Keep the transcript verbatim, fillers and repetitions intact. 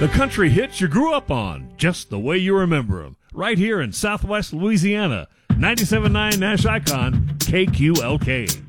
The country hits you grew up on, just the way you remember them. Right here in Southwest Louisiana, ninety-seven point nine Nash Icon, K Q L K.